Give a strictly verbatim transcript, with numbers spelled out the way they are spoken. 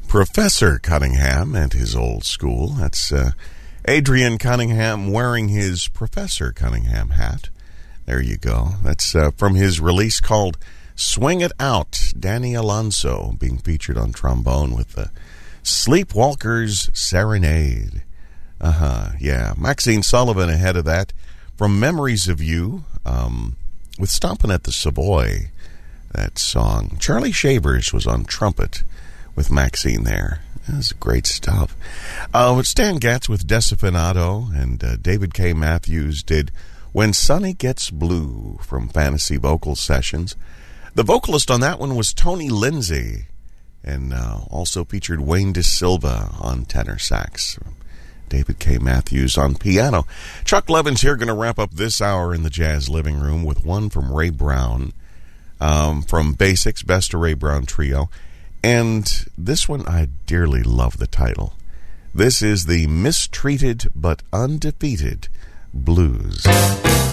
Professor Cunningham and his old school. That's uh, Adrian Cunningham wearing his Professor Cunningham hat. There you go. That's uh, from his release called Swing It Out. Danny Alonso being featured on trombone with the Sleepwalkers Serenade. Uh-huh, yeah. Maxine Sullivan ahead of that from Memories of You um, with Stompin' at the Savoy, that song. Charlie Shavers was on trumpet with Maxine there. That's great stuff. Uh, Stan Getz with Desafinado, and uh, David K. Matthews did When Sunny Gets Blue from Fantasy Vocal Sessions. The vocalist on that one was Tony Lindsay, and uh, also featured Wayne DeSilva on tenor sax. David K. Matthews on piano. Chuck Levin's here, going to wrap up this hour in the Jazz Living Room with one from Ray Brown, um, from Basics, Best of Ray Brown Trio. And this one, I dearly love the title. This is the Mistreated but Undefeated Blues.